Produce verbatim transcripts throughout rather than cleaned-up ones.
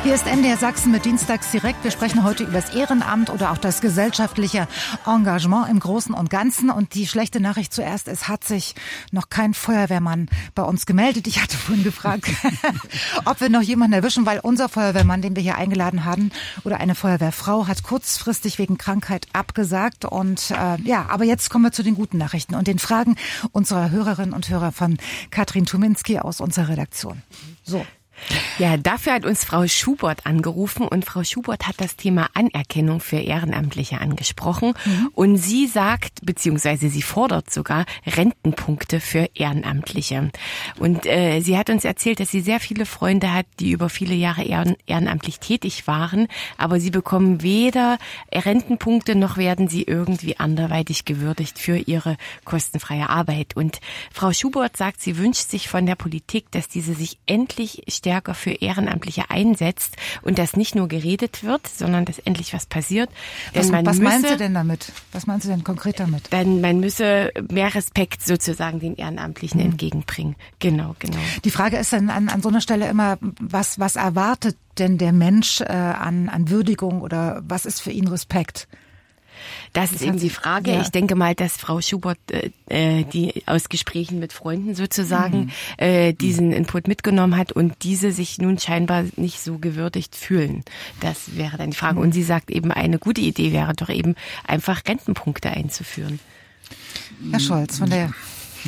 Hier ist M D R Sachsen mit Dienstags direkt. Wir sprechen heute über das Ehrenamt oder auch das gesellschaftliche Engagement im Großen und Ganzen. Und die schlechte Nachricht zuerst, es hat sich noch kein Feuerwehrmann bei uns gemeldet. Ich hatte vorhin gefragt, ob wir noch jemanden erwischen, weil unser Feuerwehrmann, den wir hier eingeladen haben, oder eine Feuerwehrfrau, hat kurzfristig wegen Krankheit abgesagt. Und äh, ja, aber jetzt kommen wir zu den guten Nachrichten und den Fragen unserer Hörerinnen und Hörer von Katrin Tuminski aus unserer Redaktion. So. Ja, dafür hat uns Frau Schubert angerufen und Frau Schubert hat das Thema Anerkennung für Ehrenamtliche angesprochen mhm. und sie sagt, beziehungsweise sie fordert sogar Rentenpunkte für Ehrenamtliche. Und äh, sie hat uns erzählt, dass sie sehr viele Freunde hat, die über viele Jahre ehren, ehrenamtlich tätig waren, aber sie bekommen weder Rentenpunkte noch werden sie irgendwie anderweitig gewürdigt für ihre kostenfreie Arbeit. Und Frau Schubert sagt, sie wünscht sich von der Politik, dass diese sich endlich stärker für Ehrenamtliche einsetzt und dass nicht nur geredet wird, sondern dass endlich was passiert. Was, man was müsse, meinst du denn damit? Was meinst du denn konkret damit? Dann man müsse mehr Respekt sozusagen den Ehrenamtlichen mhm. entgegenbringen. Genau, genau. Die Frage ist dann an, an so einer Stelle immer, was, was erwartet denn der Mensch äh, an, an Würdigung oder was ist für ihn Respekt? Das ist eben die Frage. Ja. Ich denke mal, dass Frau Schubert, äh, die aus Gesprächen mit Freunden sozusagen mhm. äh, diesen Input mitgenommen hat und diese sich nun scheinbar nicht so gewürdigt fühlen. Das wäre dann die Frage. Mhm. Und sie sagt eben, eine gute Idee wäre doch eben einfach Rentenpunkte einzuführen. Herr Scholz von der...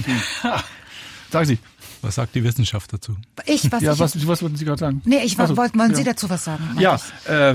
Sagen Sie. Was sagt die Wissenschaft dazu? Ich, was ja, ich, was, was wollten Sie gerade sagen? Nee, ich also, wollte, wollen ja. Sie dazu was sagen? Ja, äh,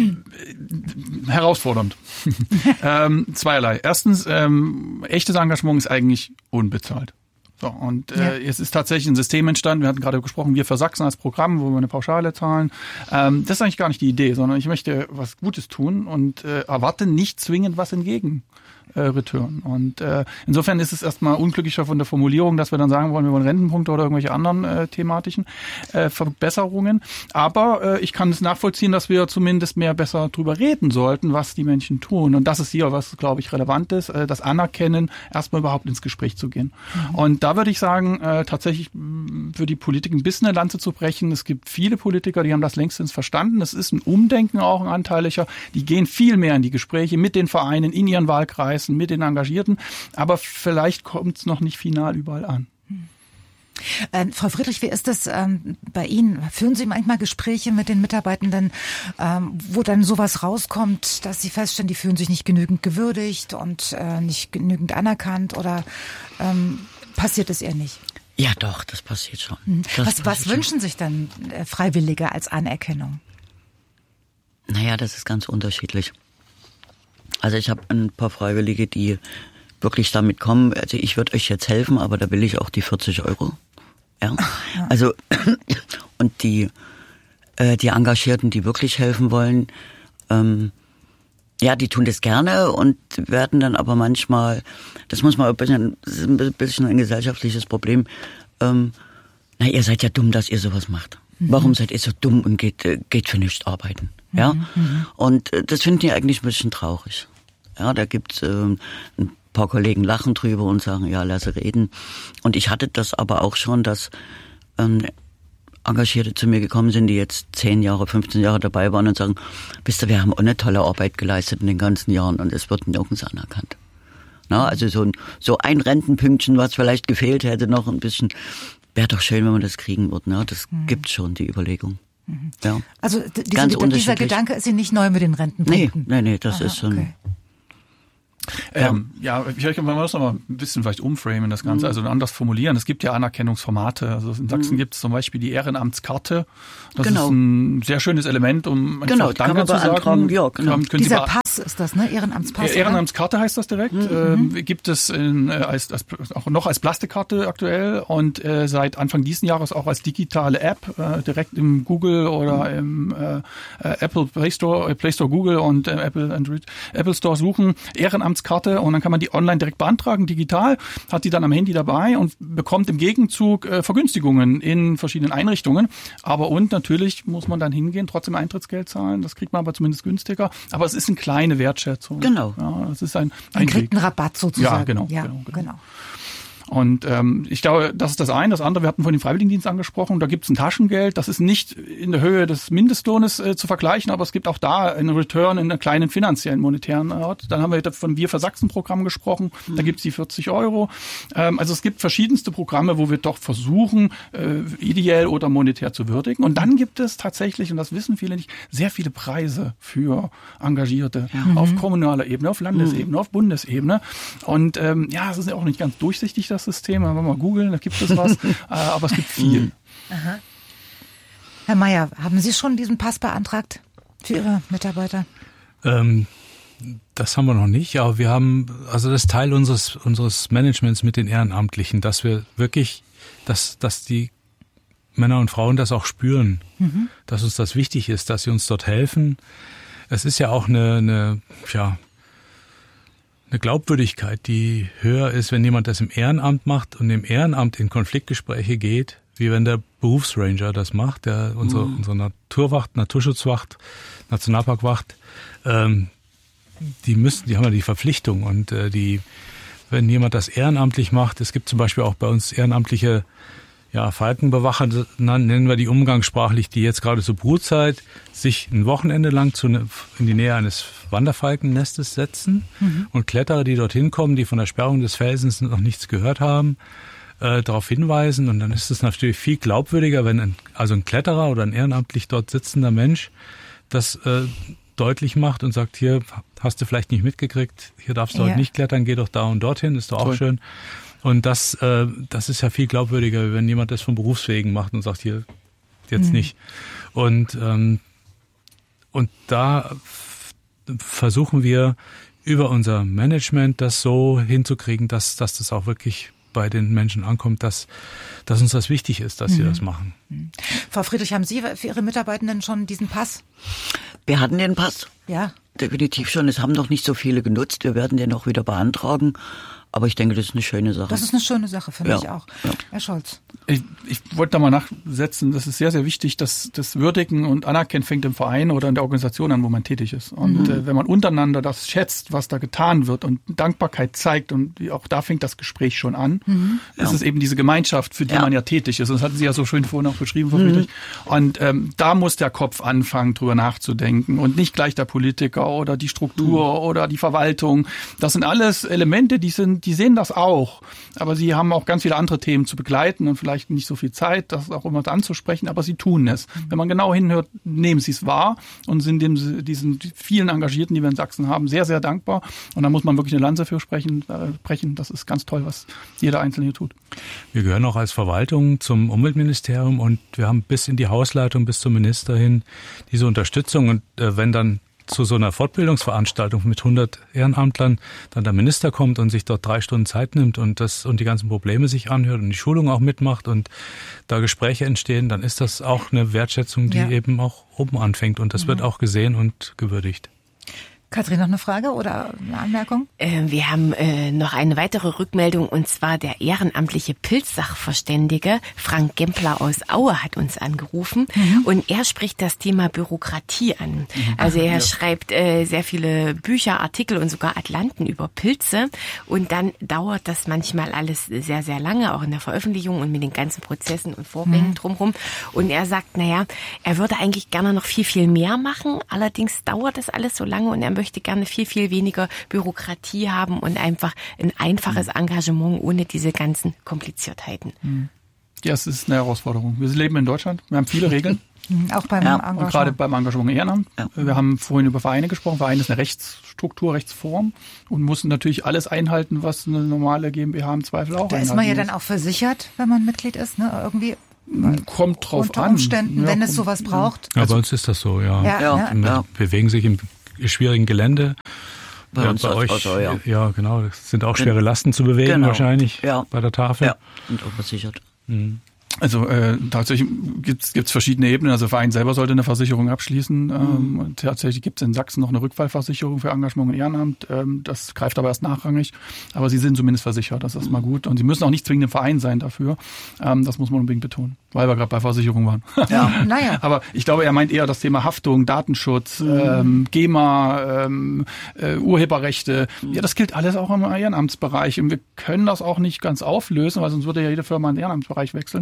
herausfordernd. ähm, zweierlei. Erstens, ähm, echtes Engagement ist eigentlich unbezahlt. So, und äh, ja. es ist tatsächlich ein System entstanden, wir hatten gerade gesprochen, wir für Sachsen als Programm, wo wir eine Pauschale zahlen. Ähm, das ist eigentlich gar nicht die Idee, sondern ich möchte was Gutes tun und äh, erwarte nicht zwingend was entgegen. Äh, Return. Und äh, insofern ist es erstmal unglücklicher von der Formulierung, dass wir dann sagen wollen, wir wollen Rentenpunkte oder irgendwelche anderen äh, thematischen äh, Verbesserungen. Aber äh, ich kann es nachvollziehen, dass wir zumindest mehr besser drüber reden sollten, was die Menschen tun. Und das ist hier, was, glaube ich, relevant ist, äh, das Anerkennen, erstmal überhaupt ins Gespräch zu gehen. Mhm. Und da würde ich sagen, äh, tatsächlich für die Politik ein bisschen eine Lanze zu brechen. Es gibt viele Politiker, die haben das längstens verstanden. Es ist ein Umdenken auch ein anteiliger. Die gehen viel mehr in die Gespräche mit den Vereinen, in ihren Wahlkreisen, mit den Engagierten, aber vielleicht kommt es noch nicht final überall an. Äh, Frau Friedrich, wie ist das ähm, bei Ihnen? Führen Sie manchmal Gespräche mit den Mitarbeitenden, ähm, wo dann sowas rauskommt, dass Sie feststellen, die fühlen sich nicht genügend gewürdigt und äh, nicht genügend anerkannt oder ähm, passiert es eher nicht? Ja doch, das passiert schon. Mhm. Das was was schon. wünschen sich dann äh, Freiwillige als Anerkennung? Naja, das ist ganz unterschiedlich. Also ich habe ein paar Freiwillige, die wirklich damit kommen, also ich würde euch jetzt helfen, aber da will ich auch die vierzig Euro. Ja. ja. Also und die äh, die Engagierten, die wirklich helfen wollen, ähm, ja, die tun das gerne und werden dann aber manchmal, das muss man ein bisschen, das ist ein bisschen ein gesellschaftliches Problem, ähm, na, ihr seid ja dumm, dass ihr sowas macht. Mhm. Warum seid ihr so dumm und geht, geht für nichts arbeiten? Ja, mhm. und das finden die eigentlich ein bisschen traurig. Ja, da gibt's ähm, ein paar Kollegen lachen drüber und sagen, ja, lasse reden. Und ich hatte das aber auch schon, dass ähm, Engagierte zu mir gekommen sind, die jetzt zehn Jahre, fünfzehn Jahre dabei waren und sagen, wisst ihr, wir haben auch eine tolle Arbeit geleistet in den ganzen Jahren und es wird nirgends anerkannt. Na, also so ein, so ein Rentenpünktchen, was vielleicht gefehlt hätte, noch ein bisschen, wäre doch schön, wenn man das kriegen würde. Ne? Das mhm. gibt's schon, die Überlegung. Mhm. Ja. Also diese, dieser Gedanke ist Ihnen nicht neu mit den Rentenpunkten? Nee, nee, nee, das Aha, ist schon... Okay. Ähm, ja, vielleicht man muss noch mal ein bisschen vielleicht umframen das Ganze, also anders formulieren. Es gibt ja Anerkennungsformate. Also in Sachsen mhm. gibt es zum Beispiel die Ehrenamtskarte. Das genau. ist ein sehr schönes Element, um einfach genau, Danke zu sagen. Ja, genau. Dieser Pass ist das, ne? Ehrenamtspass. Ehrenamtskarte heißt das direkt. Mhm. Ähm, gibt es in, als, als, auch noch als Plastikkarte aktuell und äh, seit Anfang diesen Jahres auch als digitale App äh, direkt im Google oder im äh, Apple Play Store, Play Store Google und äh, Apple Android Apple Store suchen. Ehrenamt Karte und dann kann man die online direkt beantragen, digital, hat die dann am Handy dabei und bekommt im Gegenzug äh, Vergünstigungen in verschiedenen Einrichtungen. Aber und natürlich muss man dann hingehen, trotzdem Eintrittsgeld zahlen, das kriegt man aber zumindest günstiger. Aber es ist eine kleine Wertschätzung. Genau. Ja, es ist ein, ein man kriegt einen Rabatt sozusagen. Ja, genau. Ja, genau, genau. genau. Und ähm, ich glaube, das ist das eine. Das andere, wir hatten vorhin den Freiwilligendienst angesprochen, da gibt es ein Taschengeld. Das ist nicht in der Höhe des Mindestlohnes äh, zu vergleichen, aber es gibt auch da einen Return in einer kleinen finanziellen monetären Art. Dann haben wir von Wir für Sachsen-Programm gesprochen, da gibt es die vierzig Euro. Ähm, also es gibt verschiedenste Programme, wo wir doch versuchen, äh, ideell oder monetär zu würdigen. Und dann gibt es tatsächlich, und das wissen viele nicht, sehr viele Preise für Engagierte ja. auf kommunaler Ebene, auf Landesebene, mhm. auf Bundesebene. Und ähm, ja, es ist ja auch nicht ganz durchsichtig, das System. Wenn wir mal googeln, da gibt es was. äh, aber es gibt viel. Aha. Herr Meier, haben Sie schon diesen Pass beantragt für Ihre Mitarbeiter? Ähm, das haben wir noch nicht, aber wir haben, also das ist Teil unseres, unseres Managements mit den Ehrenamtlichen, dass wir wirklich, dass, dass die Männer und Frauen das auch spüren, mhm. dass uns das wichtig ist, dass sie uns dort helfen. Es ist ja auch eine, eine, ja, eine Glaubwürdigkeit, die höher ist, wenn jemand das im Ehrenamt macht und im Ehrenamt in Konfliktgespräche geht, wie wenn der Berufsranger das macht, der unsere, mhm. unsere Naturwacht, Naturschutzwacht, Nationalparkwacht, ähm, die müssen, die haben ja die Verpflichtung und äh, die, wenn jemand das ehrenamtlich macht, es gibt zum Beispiel auch bei uns ehrenamtliche ja, Falkenbewacher, nennen wir die umgangssprachlich, die jetzt gerade zur Brutzeit sich ein Wochenende lang zu ne, in die Nähe eines Wanderfalkennestes setzen mhm. und Kletterer, die dorthin kommen, die von der Sperrung des Felsens noch nichts gehört haben, äh, darauf hinweisen. Und dann ist es natürlich viel glaubwürdiger, wenn ein, also ein Kletterer oder ein ehrenamtlich dort sitzender Mensch das äh, deutlich macht und sagt, hier hast du vielleicht nicht mitgekriegt, hier darfst du ja. heute nicht klettern, geh doch da und dorthin, ist doch auch Toll. schön. Und das, äh, das ist ja viel glaubwürdiger, wenn jemand das von Berufswegen macht und sagt, hier jetzt mhm. nicht. Und, ähm, und da f- versuchen wir über unser Management das so hinzukriegen, dass, dass das auch wirklich bei den Menschen ankommt, dass, dass uns das wichtig ist, dass mhm. sie das machen. Mhm. Frau Friedrich, haben Sie für Ihre Mitarbeitenden schon diesen Pass? Wir hatten den Pass. Ja. Definitiv schon. Es haben noch nicht so viele genutzt. Wir werden den auch wieder beantragen. Aber ich denke, das ist eine schöne Sache. Das ist eine schöne Sache, finde ja. ich auch. Ja. Herr Scholz. Ich, ich wollte da mal nachsetzen, das ist sehr, sehr wichtig, dass das Würdigen und Anerkennen fängt im Verein oder in der Organisation an, wo man tätig ist. Und mhm. äh, wenn man untereinander das schätzt, was da getan wird und Dankbarkeit zeigt, und auch da fängt das Gespräch schon an, mhm. ist ja. es eben diese Gemeinschaft, für die ja. man ja tätig ist. Und das hatten Sie ja so schön vorhin auch beschrieben, Frau Friedrich. Mhm. Und ähm, da muss der Kopf anfangen, drüber nachzudenken und nicht gleich der Politiker oder die Struktur mhm. oder die Verwaltung. Das sind alles Elemente, die sind, die sehen das auch. Aber sie haben auch ganz viele andere Themen zu begleiten und vielleicht nicht so viel Zeit, das auch immer anzusprechen, aber sie tun es. Wenn man genau hinhört, nehmen sie es wahr und sind dem, diesen vielen Engagierten, die wir in Sachsen haben, sehr, sehr dankbar. Und da muss man wirklich eine Lanze für sprechen, äh, brechen. Das ist ganz toll, was jeder Einzelne hier tut. Wir gehören auch als Verwaltung zum Umweltministerium und wir haben bis in die Hausleitung, bis zum Minister hin diese Unterstützung. Und äh, wenn dann zu so einer Fortbildungsveranstaltung mit hundert Ehrenamtlern dann der Minister kommt und sich dort drei Stunden Zeit nimmt und das und die ganzen Probleme sich anhört und die Schulung auch mitmacht und da Gespräche entstehen, dann ist das auch eine Wertschätzung, die ja. eben auch oben anfängt und das mhm. wird auch gesehen und gewürdigt. Katrin, noch eine Frage oder eine Anmerkung? Äh, wir haben äh, noch eine weitere Rückmeldung und zwar der ehrenamtliche Pilzsachverständige Frank Gempler aus Aue hat uns angerufen mhm. und er spricht das Thema Bürokratie an. Mhm. Also er ja. schreibt äh, sehr viele Bücher, Artikel und sogar Atlanten über Pilze und dann dauert das manchmal alles sehr, sehr lange, auch in der Veröffentlichung und mit den ganzen Prozessen und Vorgängen mhm. drumherum. Und er sagt, naja, er würde eigentlich gerne noch viel, viel mehr machen, allerdings dauert das alles so lange und er möchte gerne viel, viel weniger Bürokratie haben und einfach ein einfaches Engagement ohne diese ganzen Kompliziertheiten. Ja, es ist eine Herausforderung. Wir leben in Deutschland, wir haben viele Regeln. Auch beim ja, Engagement. Und gerade beim Engagement im Ehrenamt. Ja. Wir haben vorhin über Vereine gesprochen. Verein ist eine Rechtsstruktur, Rechtsform und muss natürlich alles einhalten, was eine normale GmbH im Zweifel auch da einhalten ist man ja muss. dann auch versichert, wenn man Mitglied ist, ne? Irgendwie. Kommt drauf unter an. Umständen, ja, wenn kommt, es sowas braucht. Ja, bei uns ist das so, ja. ja, ja. Wir ja. bewegen sich im schwierigen Gelände. Bei ja, uns bei euch, also, ja. ja, genau. Es sind auch schwere Lasten zu bewegen genau. wahrscheinlich ja. bei der Tafel. Ja, und auch versichert. Mhm. Also äh, tatsächlich gibt's gibt's verschiedene Ebenen. Also der Verein selber sollte eine Versicherung abschließen. Ähm, mhm. Tatsächlich gibt's in Sachsen noch eine Rückfallversicherung für Engagement und Ehrenamt. Ähm, das greift aber erst nachrangig. Aber sie sind zumindest versichert. Das ist mal gut. Und sie müssen auch nicht zwingend im Verein sein dafür. Ähm, das muss man unbedingt betonen, weil wir gerade bei Versicherung waren. Ja, naja. Aber ich glaube, er meint eher das Thema Haftung, Datenschutz, mhm. ähm, GEMA, ähm, äh, Urheberrechte. Mhm. Ja, das gilt alles auch im Ehrenamtsbereich. Und wir können das auch nicht ganz auflösen, weil sonst würde ja jede Firma einen Ehrenamtsbereich wechseln.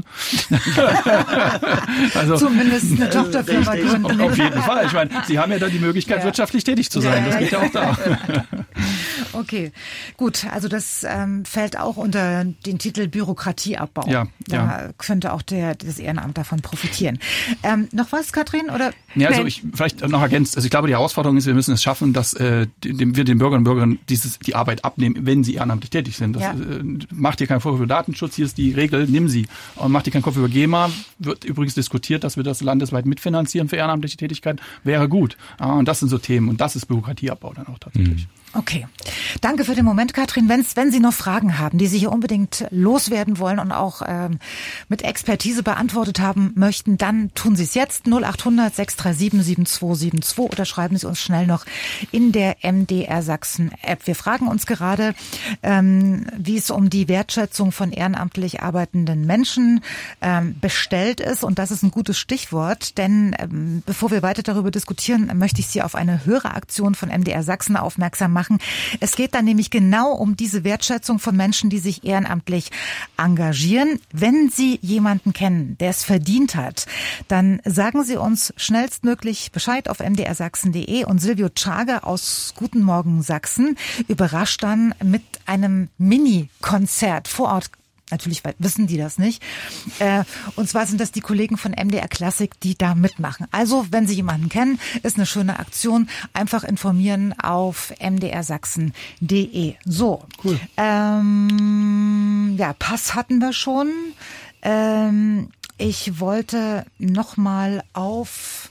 Also, zumindest eine Tochterfirma gründen. Auf jeden Fall. Ich meine, Sie haben ja dann die Möglichkeit, ja. wirtschaftlich tätig zu sein. Ja, das geht ja, ja auch da. Okay, gut. Also das ähm, fällt auch unter den Titel Bürokratieabbau. Ja, da ja. könnte auch der, das Ehrenamt davon profitieren. Ähm, noch was, Katrin? Oder? Ja, also ich vielleicht noch ergänzt. Also ich glaube, die Herausforderung ist, wir müssen es schaffen, dass äh, dem, wir den Bürgerinnen und Bürgern dieses die Arbeit abnehmen, wenn sie ehrenamtlich tätig sind. Das, ja. äh, macht dir keinen Vorwurf über Datenschutz. Hier ist die Regel, nimm sie. Und macht dir keinen Kopf über GEMA. Wird übrigens diskutiert, dass wir das landesweit mitfinanzieren für ehrenamtliche Tätigkeit. Wäre gut. Ah, und das sind so Themen. Und das ist Bürokratieabbau dann auch tatsächlich. Mhm. Okay. Danke für den Moment, Katrin. Wenn's, wenn Sie noch Fragen haben, die Sie hier unbedingt loswerden wollen und auch ähm, mit Expertise beantwortet haben möchten, dann tun Sie es jetzt. null acht hundert sechs drei sieben sieben zwei sieben zwei oder schreiben Sie uns schnell noch in der M D R Sachsen App. Wir fragen uns gerade, ähm, wie es um die Wertschätzung von ehrenamtlich arbeitenden Menschen ähm, bestellt ist. Und das ist ein gutes Stichwort, denn ähm, bevor wir weiter darüber diskutieren, möchte ich Sie auf eine Höreraktion von M D R Sachsen aufmerksam machen. Es geht dann nämlich genau um diese Wertschätzung von Menschen, die sich ehrenamtlich engagieren. Wenn Sie jemanden kennen, der es verdient hat, dann sagen Sie uns schnellstmöglich Bescheid auf m d r sachsen punkt d e und Silvio Tschager aus Guten Morgen Sachsen überrascht dann mit einem Mini-Konzert vor Ort. Natürlich wissen die das nicht. Und zwar sind das die Kollegen von M D R Klassik, die da mitmachen. Also, wenn Sie jemanden kennen, ist eine schöne Aktion. Einfach informieren auf m d r sachsen punkt d e. So. Cool. Ähm, ja, Pass hatten wir schon. Ähm, ich wollte noch mal auf...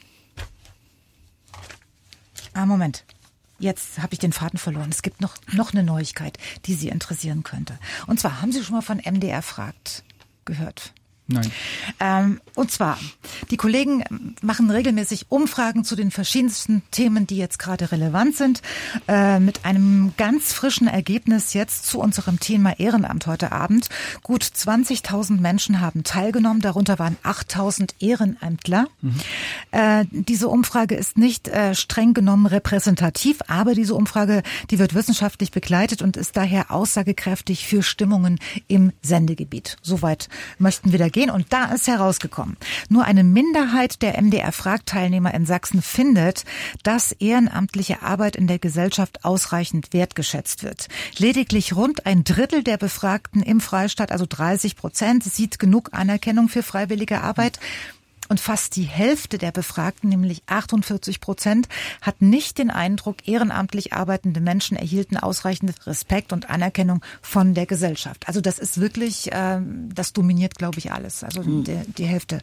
Ah, Moment. Jetzt habe ich den Faden verloren. Es gibt noch, noch eine Neuigkeit, die Sie interessieren könnte. Und zwar, haben Sie schon mal von M D R fragt gehört? Nein. Ähm, und zwar, die Kollegen machen regelmäßig Umfragen zu den verschiedensten Themen, die jetzt gerade relevant sind, äh, mit einem ganz frischen Ergebnis jetzt zu unserem Thema Ehrenamt heute Abend. Gut zwanzigtausend Menschen haben teilgenommen, darunter waren achttausend Ehrenamtler. Mhm. Äh, diese Umfrage ist nicht äh, streng genommen repräsentativ, aber diese Umfrage, die wird wissenschaftlich begleitet und ist daher aussagekräftig für Stimmungen im Sendegebiet. Soweit möchten wir da gehen. Und da ist herausgekommen, nur eine Minderheit der M D R-Frag-Teilnehmer in Sachsen findet, dass ehrenamtliche Arbeit in der Gesellschaft ausreichend wertgeschätzt wird. Lediglich rund ein Drittel der Befragten im Freistaat, also dreißig Prozent, sieht genug Anerkennung für freiwillige Arbeit. Und fast die Hälfte der Befragten, nämlich achtundvierzig Prozent, hat nicht den Eindruck, ehrenamtlich arbeitende Menschen erhielten ausreichend Respekt und Anerkennung von der Gesellschaft. Also das ist wirklich, äh, das dominiert, glaube ich, alles. Also die, die Hälfte.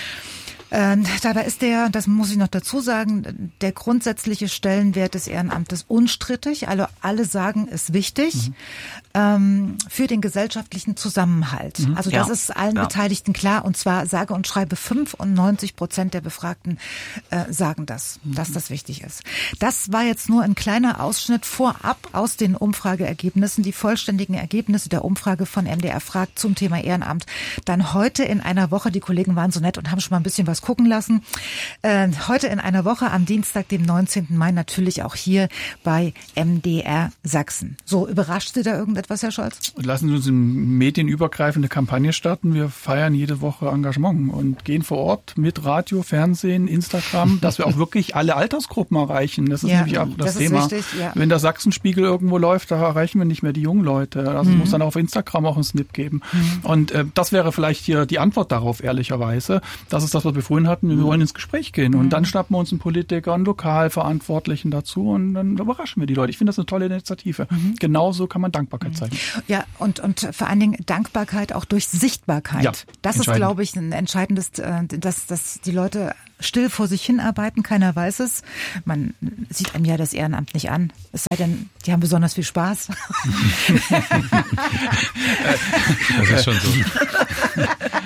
Ähm, dabei ist der, das muss ich noch dazu sagen, der grundsätzliche Stellenwert des Ehrenamtes unstrittig. Alle, alle sagen, ist wichtig mhm. ähm, für den gesellschaftlichen Zusammenhalt. Mhm. Also das ja. ist allen ja. Beteiligten klar. Und zwar sage und schreibe fünfundneunzig Prozent der Befragten äh, sagen das, mhm. dass das wichtig ist. Das war jetzt nur ein kleiner Ausschnitt vorab aus den Umfrageergebnissen. Die vollständigen Ergebnisse der Umfrage von M D R Fragt zum Thema Ehrenamt. Dann heute in einer Woche, die Kollegen waren so nett und haben schon mal ein bisschen was gucken lassen. Äh, heute in einer Woche am Dienstag, dem neunzehnten Mai, natürlich auch hier bei M D R Sachsen. So, überrascht Sie da irgendetwas, Herr Scholz? Lassen Sie uns eine medienübergreifende Kampagne starten. Wir feiern jede Woche Engagement und gehen vor Ort mit Radio, Fernsehen, Instagram, dass wir auch wirklich alle Altersgruppen erreichen. Das ist ja, nämlich auch das, das Thema. Wichtig, ja. Wenn der Sachsenspiegel irgendwo läuft, da erreichen wir nicht mehr die jungen Leute. Also mhm. es muss dann auf Instagram auch einen Snip geben. Mhm. Und äh, das wäre vielleicht hier die Antwort darauf, ehrlicherweise. Das ist das, was wir vorhin hatten. Wir wollen ins Gespräch gehen. Und dann schnappen wir uns einen Politiker, einen Lokalverantwortlichen dazu und dann überraschen wir die Leute. Ich finde das eine tolle Initiative. Mhm. Genauso kann man Dankbarkeit zeigen. Ja, und, und vor allen Dingen Dankbarkeit auch durch Sichtbarkeit. Ja, das ist, glaube ich, ein entscheidendes, dass, dass die Leute still vor sich hinarbeiten. Keiner weiß es. Man sieht einem ja das Ehrenamt nicht an. Es sei denn, die haben besonders viel Spaß. Das ist schon so.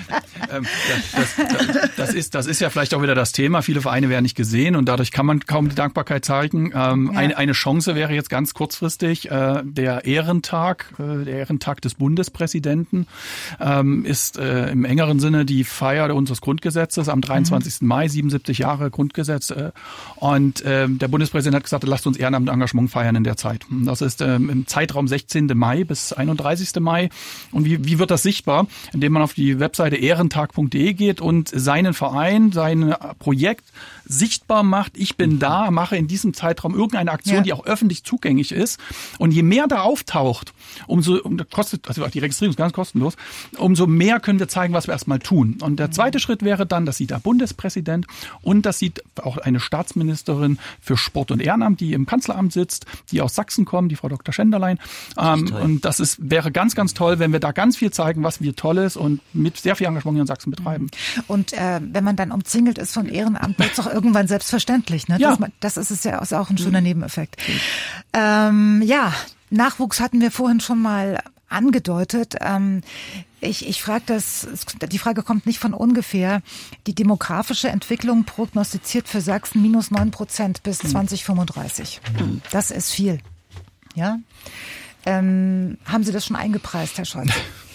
ähm, das, das, das, ist, das ist ja vielleicht auch wieder das Thema. Viele Vereine werden nicht gesehen und dadurch kann man kaum die Dankbarkeit zeigen. Ähm, ja. eine, eine Chance wäre jetzt ganz kurzfristig äh, der Ehrentag, äh, der Ehrentag des Bundespräsidenten ähm, ist äh, im engeren Sinne die Feier unseres Grundgesetzes am dreiundzwanzigsten Mai, siebenundsiebzig Jahre Grundgesetz. Äh, und äh, der Bundespräsident hat gesagt, lasst uns Ehrenamtengagement feiern in der Zeit. Das ist ähm, im Zeitraum sechzehnten Mai bis einunddreißigsten Mai. Und wie, wie wird das sichtbar? Indem man auf die Webseite ehrentag punkt de geht und seinen Verein, sein Projekt sichtbar macht. Ich bin da, mache in diesem Zeitraum irgendeine Aktion, ja. die auch öffentlich zugänglich ist. Und je mehr da auftaucht, umso um, kostet, also die Registrierung ist ganz kostenlos, umso mehr können wir zeigen, was wir erstmal tun. Und der zweite mhm. Schritt wäre dann, das sieht der Bundespräsident und das sieht auch eine Staatsministerin für Sport und Ehrenamt, die im Kanzleramt sitzt, die aus Sachsen kommt, die Frau Doktor Schenderlein. Ähm, und das ist, wäre ganz, ganz toll, wenn wir da ganz viel zeigen, was wir Tolles und mit sehr viel Engagement hier in Sachsen betreiben. Und äh, wenn man dann umzingelt ist von Ehrenamt, wird es auch irgendwann selbstverständlich. Ne? Ja. Das, das ist es ja ist auch ein schöner Nebeneffekt. Ähm, ja, Nachwuchs hatten wir vorhin schon mal angedeutet. Ähm, ich ich frage das, die Frage kommt nicht von ungefähr. Die demografische Entwicklung prognostiziert für Sachsen minus neun Prozent bis zwanzig fünfunddreißig. Mhm. Das ist viel. Ja. Ähm, haben Sie das schon eingepreist, Herr Scholz?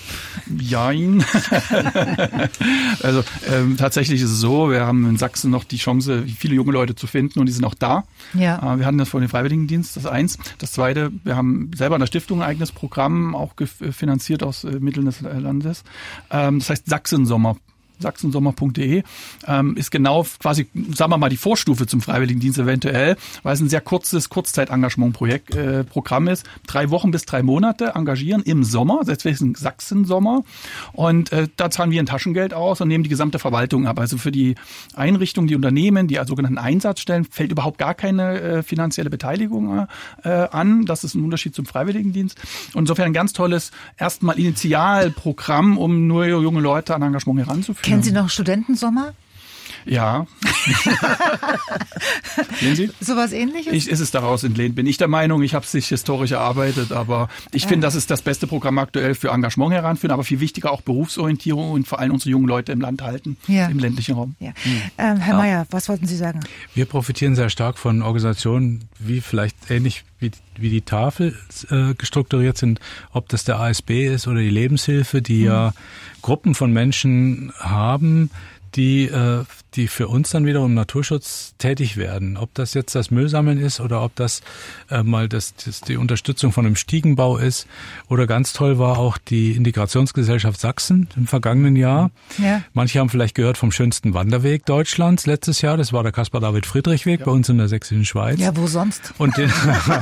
Jein. Also ähm, tatsächlich ist es so, wir haben in Sachsen noch die Chance, viele junge Leute zu finden und die sind auch da. Ja. Äh, wir hatten das vor dem Freiwilligendienst, das eins. Das zweite, wir haben selber in der Stiftung ein eigenes Programm, auch finanziert aus äh, Mitteln des Landes. Ähm, das heißt Sachsensommer. sachsensommer punkt de ähm, ist genau quasi, sagen wir mal, die Vorstufe zum Freiwilligendienst eventuell, weil es ein sehr kurzes Kurzzeit-Engagement-Projekt, äh, Programm ist. Drei Wochen bis drei Monate engagieren im Sommer, deswegen Sachsensommer. Und äh, da zahlen wir ein Taschengeld aus und nehmen die gesamte Verwaltung ab. Also für die Einrichtungen, die Unternehmen, die sogenannten Einsatzstellen, fällt überhaupt gar keine äh, finanzielle Beteiligung äh, an. Das ist ein Unterschied zum Freiwilligendienst. Und insofern ein ganz tolles, erstmal Initialprogramm, um nur junge Leute an Engagement heranzuführen. Kennen Sie noch Studentensommer? Ja. Sehen Sie? Sowas Ähnliches? Ich, ist es daraus entlehnt. Bin ich der Meinung, ich habe es sich historisch erarbeitet, aber ich ja. finde, das ist das beste Programm aktuell für Engagement heranführen, aber viel wichtiger auch Berufsorientierung und vor allem unsere jungen Leute im Land halten, ja. im ländlichen Raum. Ja. Mhm. Ähm, Herr ja. Mayer, was wollten Sie sagen? Wir profitieren sehr stark von Organisationen, wie vielleicht ähnlich wie, wie die Tafel äh, gestrukturiert sind, ob das der A S B ist oder die Lebenshilfe, die mhm. ja Gruppen von Menschen haben, die äh, die für uns dann wiederum Naturschutz tätig werden. Ob das jetzt das Müllsammeln ist oder ob das äh, mal das, das die Unterstützung von einem Stiegenbau ist. Oder ganz toll war auch die Integrationsgesellschaft Sachsen im vergangenen Jahr. Ja. Manche haben vielleicht gehört vom schönsten Wanderweg Deutschlands letztes Jahr. Das war der Caspar-David-Friedrich-Weg ja. bei uns in der sächsischen Schweiz. Ja, wo sonst? Und, den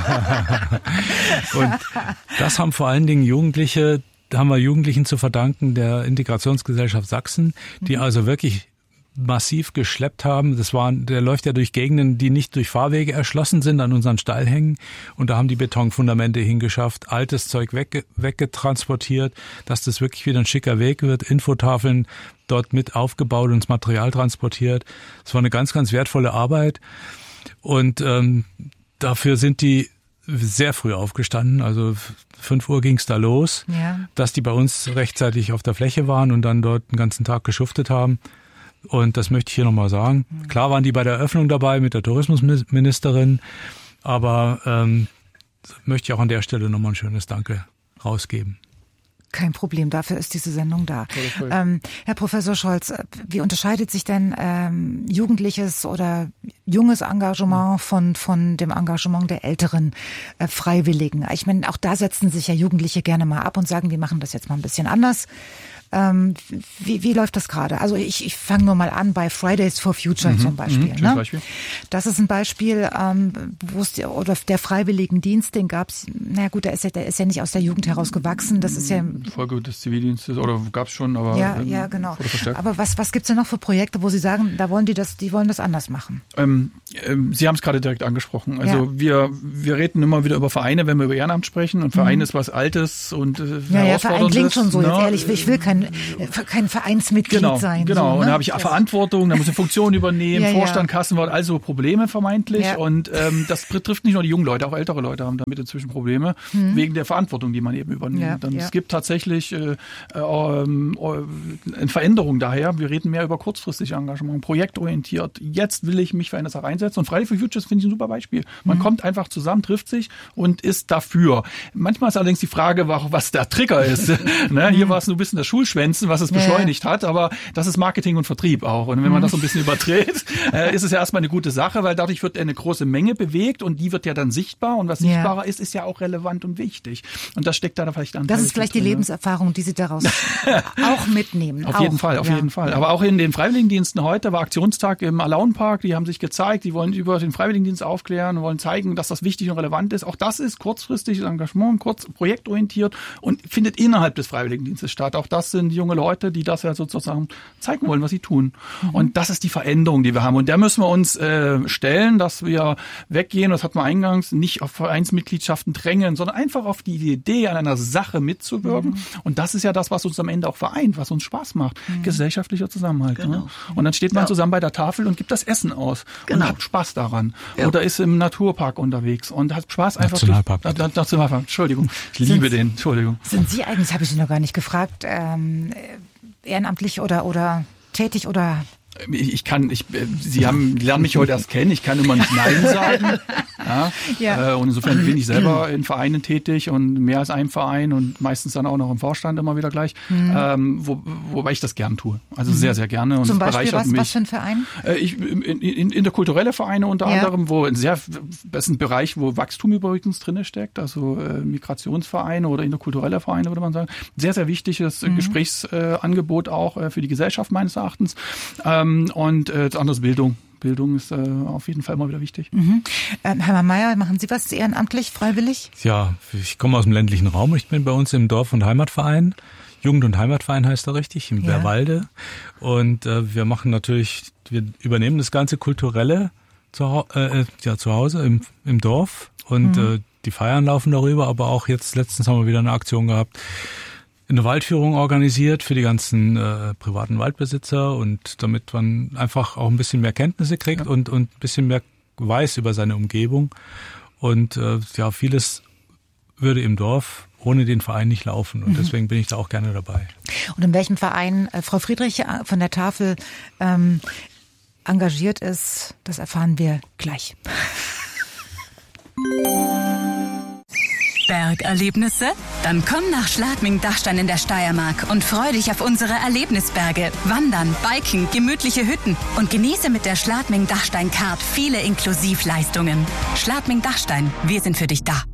und das haben vor allen Dingen Jugendliche, da haben wir Jugendlichen zu verdanken, der Integrationsgesellschaft Sachsen, die mhm. also wirklich massiv geschleppt haben. Das waren, der läuft ja durch Gegenden, die nicht durch Fahrwege erschlossen sind, an unseren Steilhängen. Und da haben die Betonfundamente hingeschafft, altes Zeug wegge- weggetransportiert, dass das wirklich wieder ein schicker Weg wird. Infotafeln dort mit aufgebaut und das Material transportiert. Das war eine ganz, ganz wertvolle Arbeit. Und ähm, dafür sind die sehr früh aufgestanden, also fünf Uhr ging's da los, ja. dass die bei uns rechtzeitig auf der Fläche waren und dann dort den ganzen Tag geschuftet haben. Und das möchte ich hier nochmal sagen. Mhm. Klar waren die bei der Eröffnung dabei mit der Tourismusministerin, aber ähm, möchte ich auch an der Stelle nochmal ein schönes Danke rausgeben. Kein Problem, dafür ist diese Sendung da. Ähm, Herr Professor Scholz, wie unterscheidet sich denn ähm, jugendliches oder junges Engagement von von dem Engagement der älteren äh, Freiwilligen? Ich meine, auch da setzen sich ja Jugendliche gerne mal ab und sagen, wir machen das jetzt mal ein bisschen anders. Ähm, wie, wie läuft das gerade? Also ich, ich fange nur mal an bei Fridays for Future mhm, zum Beispiel. Mhm, ne? Beispiel. Das ist ein Beispiel, ähm, wo es der, oder der Freiwilligendienst, den gab es, na gut, der ist, ja, der ist ja nicht aus der Jugend heraus gewachsen. Das ist ja Folge des Zivildienstes oder gab es schon, aber ja, ja, genau. Aber was was gibt's denn noch für Projekte, wo Sie sagen, da wollen die das, die wollen das anders machen? Ähm, ähm, Sie haben es gerade direkt angesprochen. Also ja. wir wir reden immer wieder über Vereine, wenn wir über Ehrenamt sprechen. Und Verein mhm. ist was Altes und äh, ja, ja, Verein klingt schon so. Ne? Jetzt ehrlich, ich will keinen kein, kein Vereinsmitglied genau, sein. Genau, so, ne? und da habe ich das Verantwortung, da muss ich Funktionen übernehmen, ja, Vorstand, ja. Kassenwart, also Probleme vermeintlich. Ja. Und ähm, das betrifft nicht nur die jungen Leute, auch ältere Leute haben damit inzwischen Probleme, mhm. wegen der Verantwortung, die man eben übernimmt. Ja, und ja. es gibt tatsächlich äh, äh, eine Veränderung daher. Wir reden mehr über kurzfristige Engagement, projektorientiert. Jetzt will ich mich für eine Sache einsetzen. Und Friday for Futures finde ich ein super Beispiel. Man mhm. kommt einfach zusammen, trifft sich und ist dafür. Manchmal ist allerdings die Frage, was der Trigger ist. ne? Hier war es nur ein bisschen das Schulschwänzen, was es beschleunigt ja. hat, aber das ist Marketing und Vertrieb auch. Und wenn man das so ein bisschen überdreht, äh, ist es ja erstmal eine gute Sache, weil dadurch wird eine große Menge bewegt und die wird ja dann sichtbar. Und was sichtbarer ja. ist, ist ja auch relevant und wichtig. Und das steckt da vielleicht an. Das ist vielleicht die Lebenserfahrung, die Sie daraus auch mitnehmen. Auf auch. jeden Fall, auf ja. jeden Fall. Aber auch in den Freiwilligendiensten heute war Aktionstag im Alaun-Park, die haben sich gezeigt, die wollen über den Freiwilligendienst aufklären, wollen zeigen, dass das wichtig und relevant ist. Auch das ist kurzfristiges Engagement, kurz projektorientiert und findet innerhalb des Freiwilligendienstes statt. Auch das sind junge Leute, die das ja sozusagen zeigen wollen, was sie tun. Mhm. Und das ist die Veränderung, die wir haben. Und der müssen wir uns äh, stellen, dass wir weggehen, das hat man eingangs, nicht auf Vereinsmitgliedschaften drängen, sondern einfach auf die Idee, an einer Sache mitzuwirken. Mhm. Und das ist ja das, was uns am Ende auch vereint, was uns Spaß macht. Mhm. Gesellschaftlicher Zusammenhalt. Genau. Ne? Und dann steht man ja. zusammen bei der Tafel und gibt das Essen aus. Genau. Und hat Spaß daran. Ja. Oder ist im Naturpark unterwegs und hat Spaß einfach. Nationalpark. Durch, na, Nationalpark. Entschuldigung. Ich sind, liebe den. Entschuldigung. Sind Sie eigentlich, das habe ich Sie noch gar nicht gefragt, ähm, ehrenamtlich oder, oder tätig oder... Ich kann, ich, Sie haben, lernen mich heute erst kennen, ich kann immer nicht Nein sagen. Ja, ja. Und insofern bin ich selber in Vereinen tätig und mehr als einem Verein und meistens dann auch noch im Vorstand immer wieder gleich, mhm. ähm, wo, wobei ich das gern tue. Also mhm. sehr, sehr gerne. Und zum Beispiel bereichert was, mich. was für ein Verein? Ich, in, in, interkulturelle Vereine unter ja. anderem, wo ein sehr, das ist ein Bereich, wo Wachstum übrigens drin steckt, also äh, Migrationsvereine oder interkulturelle Vereine, würde man sagen. Sehr, sehr wichtiges mhm. Gesprächsangebot äh, auch äh, für die Gesellschaft meines Erachtens. Ähm, und äh, das andere ist Bildung. Bildung ist äh, auf jeden Fall immer wieder wichtig. Mhm. Ähm, Herr Mayer, machen Sie was ehrenamtlich, freiwillig? Ja, ich komme aus dem ländlichen Raum. Ich bin bei uns im Dorf- und Heimatverein. Jugend- und Heimatverein heißt er richtig, im ja. Bärwalde. Und äh, wir machen natürlich, wir übernehmen das ganze Kulturelle zu, äh, ja, zu Hause im, im Dorf. Und mhm. äh, die Feiern laufen darüber, aber auch jetzt letztens haben wir wieder eine Aktion gehabt, eine Waldführung organisiert für die ganzen äh, privaten Waldbesitzer und damit man einfach auch ein bisschen mehr Kenntnisse kriegt ja. und und ein bisschen mehr weiß über seine Umgebung. Und äh, ja, vieles würde im Dorf ohne den Verein nicht laufen und mhm. deswegen bin ich da auch gerne dabei. Und in welchem Verein äh, Frau Friedrich von der Tafel ähm, engagiert ist, das erfahren wir gleich. Bergerlebnisse? Dann komm nach Schladming-Dachstein in der Steiermark und freu dich auf unsere Erlebnisberge. Wandern, Biken, gemütliche Hütten und genieße mit der Schladming-Dachstein-Card viele Inklusivleistungen. Schladming-Dachstein, wir sind für dich da.